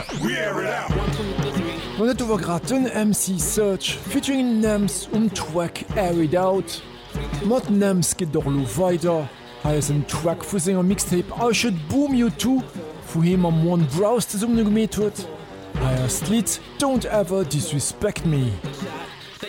Wann net wer grad den MC Search featuring Nems Track Air It Out. mat Nems geht doch lo weiter. Heiers en Track vu senger Mixtape Auchet Boom U2, wo hem am One Browse des gemet huet. Heiers Lied Don't Ever Disrespect Me.